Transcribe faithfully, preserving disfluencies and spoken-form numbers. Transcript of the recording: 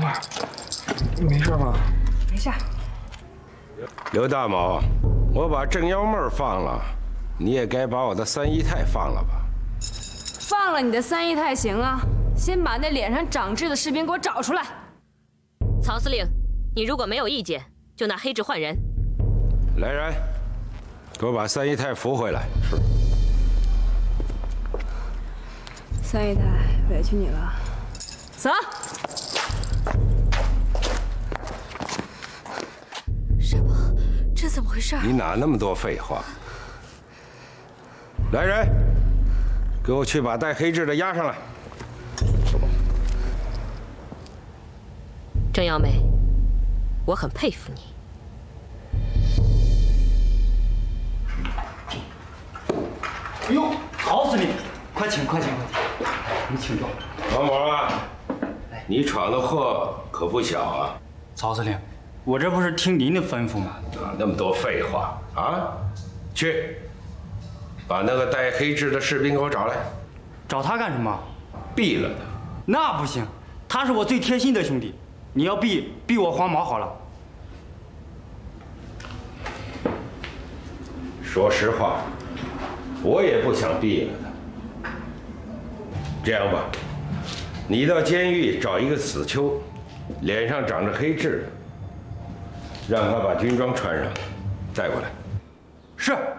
你没事吧？ 没事。 刘大毛，我把郑幺妹放了，你也该把我的三姨太放了吧？ 放了你的三姨太行啊，先把那脸上长痣的士兵给我找出来。 曹司令，你如果没有意见，就拿黑痣换人。 来人，给我把三姨太扶回来。是。 三姨太，委屈你了。走。 什么？这怎么回事？ 你哪那么多废话？来人，给我去把带黑痣的押上来。 郑瑶梅，我很佩服你。 哎呦，曹司令，快请快请快请，你请坐。 王毛啊，你闯的祸可不小啊！ 曹司令，我这不是听您的吩咐吗？ 啊，那么多废话啊！去，把那个带黑痣的士兵给我找来。 找他干什么？ 毙了他！ 那不行，他是我最贴心的兄弟，你要毙毙我黄毛好了。 说实话，我也不想毙了他。这样吧，你到监狱找一个死囚，脸上长着黑痣的，让他把军装穿上，带过来。 是。